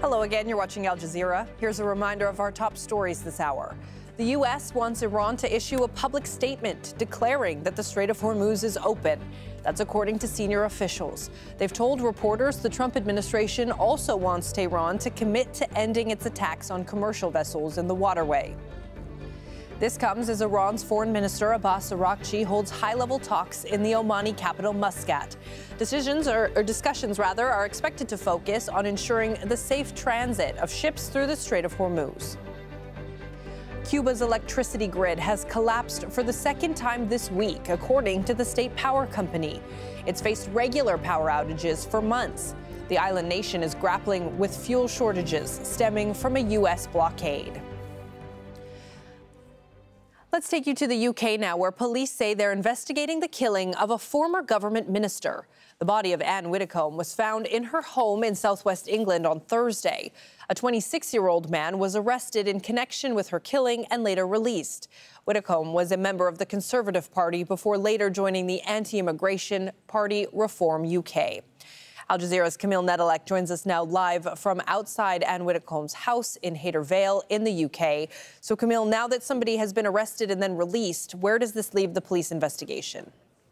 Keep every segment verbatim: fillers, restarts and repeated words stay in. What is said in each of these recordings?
Hello again, you're watching Al Jazeera. Here's a reminder of our top stories this hour. The U S wants Iran to issue a public statement declaring that the Strait of Hormuz is open. That's according to senior officials. They've told reporters the Trump administration also wants Tehran to commit to ending its attacks on commercial vessels in the waterway. This comes as Iran's Foreign Minister Abbas Araghchi holds high-level talks in the Omani capital Muscat. Decisions or, or discussions rather are expected to focus on ensuring the safe transit of ships through the Strait of Hormuz. Cuba's electricity grid has collapsed for the second time this week, according to the state power company. It's faced regular power outages for months. The island nation is grappling with fuel shortages stemming from a U S blockade. Let's take you to the U K now, where police say they're investigating the killing of a former government minister. The body of Anne Widdecombe was found in her home in southwest England on Thursday. A twenty-six-year-old man was arrested in connection with her killing and later released. Widdecombe was a member of the Conservative Party before later joining the anti-immigration party Reform U K. Al Jazeera's Camille Nedelec joins us now live from outside Anne Widdecombe's house in Hayter Vale in the U K. So, Camille, now that somebody has been arrested and then released, where does this leave the police investigation?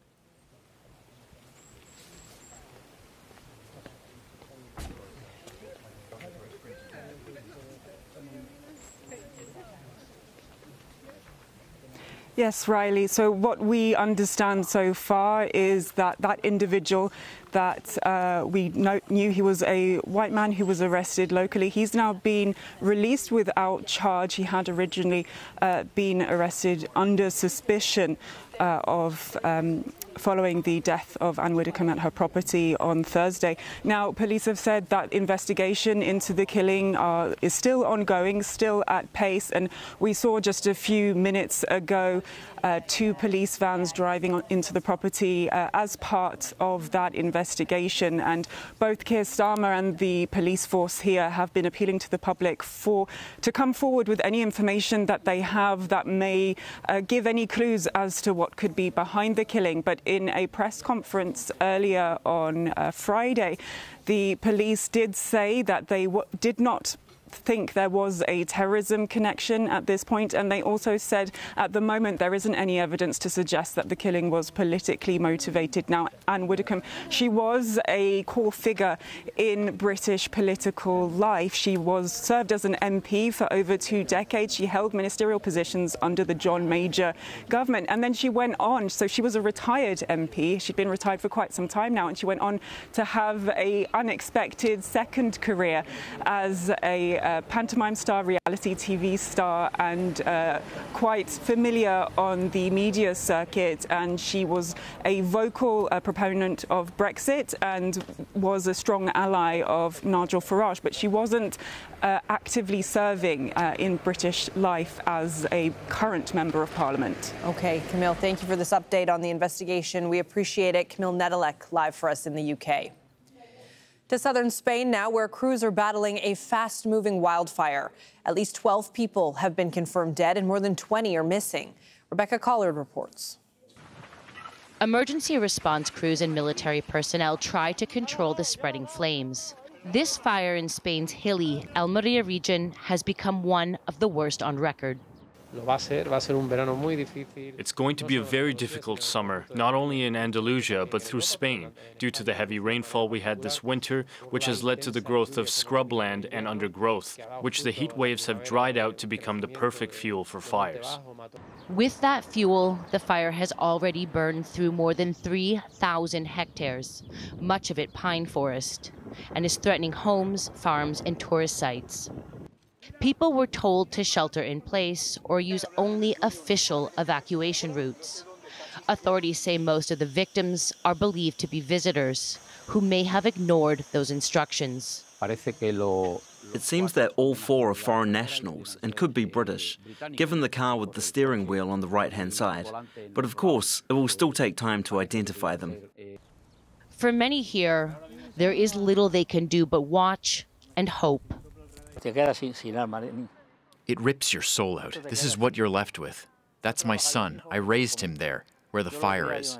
Yes, Riley. So what we understand so far is that that individual that uh, we know, knew he was a white man who was arrested locally. He's now been released without charge. He had originally uh, been arrested under suspicion uh, of um, following the death of Anne Widdecombe at her property on Thursday. Now, police have said that investigation into the killing uh, is still ongoing, still at pace, and we saw just a few minutes ago uh, two police vans driving on into the property uh, as part of that investigation. And both Keir Starmer and the police force here have been appealing to the public for to come forward with any information that they have that may uh, give any clues as to what could be behind the killing. But in a press conference earlier on uh, Friday, the police did say that they w did not think there was a terrorism connection at this point, and they also said at the moment there isn't any evidence to suggest that the killing was politically motivated. Now, Anne Widdecombe, she was a core figure in British political life. She was served as an M P for over two decades. She held ministerial positions under the John Major government, and then she went on. So she was a retired M P. She'd been retired for quite some time now, and she went on to have a unexpected second career as a Uh, pantomime star, reality T V star, and uh, quite familiar on the media circuit. And she was a vocal uh, proponent of Brexit and was a strong ally of Nigel Farage, but she wasn't uh, actively serving uh, in British life as a current member of Parliament. Okay, Camille, thank you for this update on the investigation. We appreciate it. Camille Nedelec live for us in the U K. To southern Spain now, where crews are battling a fast-moving wildfire. At least twelve people have been confirmed dead and more than twenty are missing. Rebecca Collard reports. Emergency response crews and military personnel try to control the spreading flames. This fire in Spain's hilly Almeria region has become one of the worst on record. It's going to be a very difficult summer, not only in Andalusia, but through Spain, due to the heavy rainfall we had this winter, which has led to the growth of scrubland and undergrowth, which the heat waves have dried out to become the perfect fuel for fires. With that fuel, the fire has already burned through more than three thousand hectares, much of it pine forest, and is threatening homes, farms, and tourist sites. People were told to shelter in place or use only official evacuation routes. Authorities say most of the victims are believed to be visitors who may have ignored those instructions. It seems that all four are foreign nationals and could be British, given the car with the steering wheel on the right-hand side. But of course, it will still take time to identify them. For many here, there is little they can do but watch and hope. It rips your soul out. This is what you're left with. That's my son. I raised him there, where the fire is.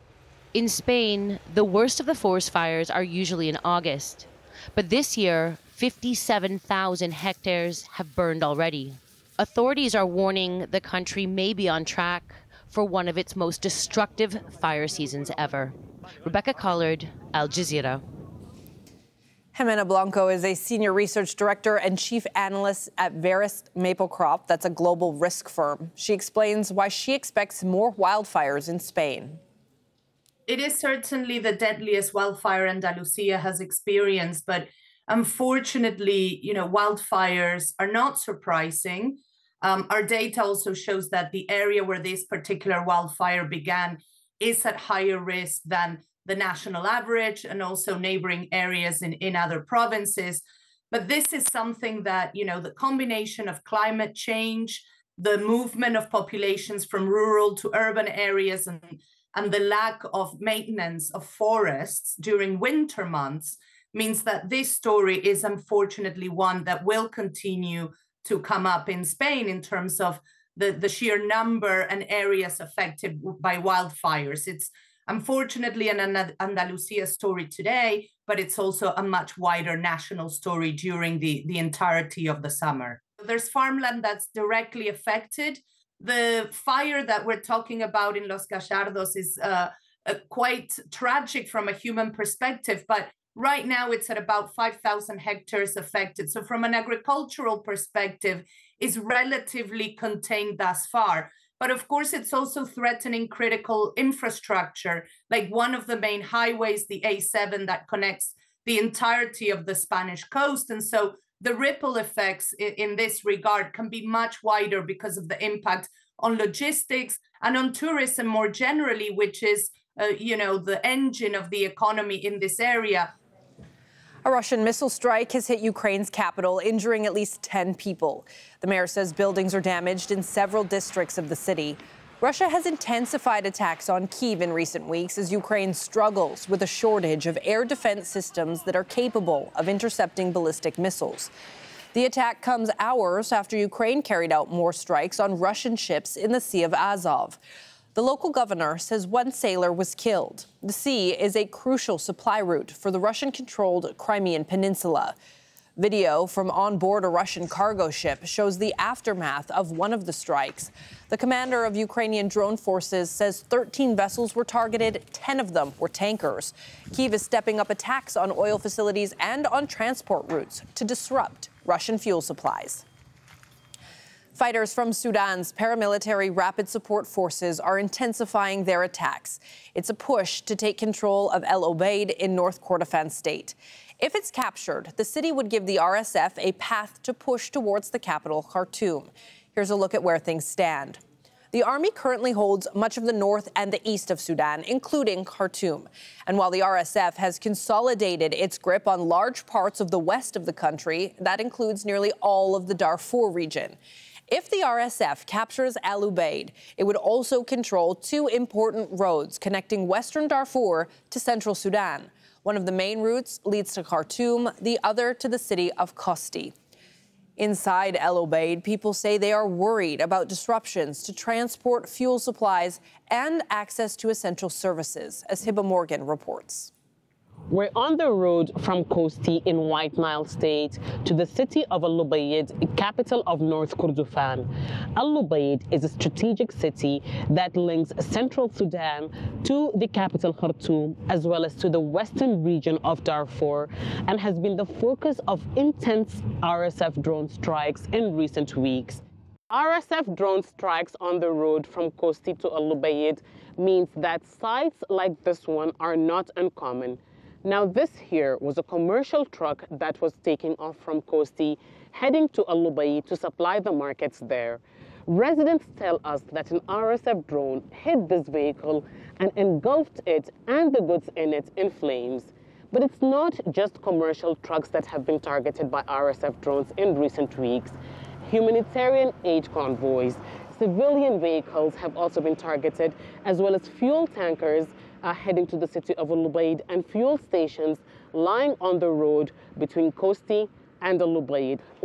In Spain, the worst of the forest fires are usually in August. But this year, fifty-seven thousand hectares have burned already. Authorities are warning the country may be on track for one of its most destructive fire seasons ever. Rebecca Collard, Al Jazeera. Jimena Blanco is a senior research director and chief analyst at Verisk Maplecroft. That's a global risk firm. She explains why she expects more wildfires in Spain. It is certainly the deadliest wildfire Andalusia has experienced, but unfortunately, you know, wildfires are not surprising. Um, our data also shows that the area where this particular wildfire began is at higher risk than the national average and also neighboring areas in, in other provinces. But this is something that, you know, the combination of climate change, the movement of populations from rural to urban areas, and, and the lack of maintenance of forests during winter months means that this story is unfortunately one that will continue to come up in Spain in terms of the, the sheer number and areas affected by wildfires. It's unfortunately an Andalusia story today, but it's also a much wider national story during the, the entirety of the summer. There's farmland that's directly affected. The fire that we're talking about in Los Gallardos is uh, uh, quite tragic from a human perspective, but right now it's at about five thousand hectares affected. So from an agricultural perspective, it's relatively contained thus far. But of course, it's also threatening critical infrastructure, like one of the main highways, the A seven, that connects the entirety of the Spanish coast. And so the ripple effects in, in this regard can be much wider because of the impact on logistics and on tourism more generally, which is, uh, you know, the engine of the economy in this area. A Russian missile strike has hit Ukraine's capital, injuring at least ten people. The mayor says buildings are damaged in several districts of the city. Russia has intensified attacks on Kyiv in recent weeks as Ukraine struggles with a shortage of air defense systems that are capable of intercepting ballistic missiles. The attack comes hours after Ukraine carried out more strikes on Russian ships in the Sea of Azov. The local governor says one sailor was killed. The sea is a crucial supply route for the Russian-controlled Crimean Peninsula. Video from on board a Russian cargo ship shows the aftermath of one of the strikes. The commander of Ukrainian drone forces says thirteen vessels were targeted, ten of them were tankers. Kyiv is stepping up attacks on oil facilities and on transport routes to disrupt Russian fuel supplies. Fighters from Sudan's paramilitary Rapid Support Forces are intensifying their attacks. It's a push to take control of El Obeid in North Kordofan state. If it's captured, the city would give the R S F a path to push towards the capital, Khartoum. Here's a look at where things stand. The army currently holds much of the north and the east of Sudan, including Khartoum. And while the R S F has consolidated its grip on large parts of the west of the country, that includes nearly all of the Darfur region. If the R S F captures El Obeid, it would also control two important roads connecting western Darfur to central Sudan. One of the main routes leads to Khartoum, the other to the city of Kosti. Inside El Obeid, people say they are worried about disruptions to transport fuel supplies and access to essential services, as Hiba Morgan reports. We're on the road from Kosti in White Nile State to the city of El Obeid, capital of North Kordofan. El Obeid is a strategic city that links central Sudan to the capital Khartoum, as well as to the western region of Darfur, and has been the focus of intense R S F drone strikes in recent weeks. R S F drone strikes on the road from Kosti to El Obeid means that sites like this one are not uncommon. Now, this here was a commercial truck that was taking off from Kosti, heading to El Obeid to supply the markets there. Residents tell us that an R S F drone hit this vehicle and engulfed it and the goods in it in flames. But it's not just commercial trucks that have been targeted by R S F drones in recent weeks. Humanitarian aid convoys, civilian vehicles have also been targeted, as well as fuel tankers Uh, heading to the city of El Obeid and fuel stations lying on the road between Kosti and El Obeid.